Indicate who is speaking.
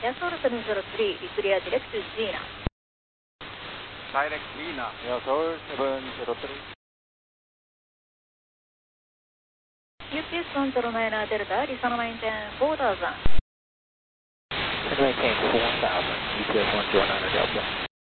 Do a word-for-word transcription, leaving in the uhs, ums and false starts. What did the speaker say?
Speaker 1: Yasol seven zero three, be clear direct to Gina.
Speaker 2: Direct Gina.
Speaker 3: Yasol seven zero three.
Speaker 1: U P S one zero nine Delta, Lisa maintain four thousand.
Speaker 4: Maintain four thousand, U P S one zero nine Delta.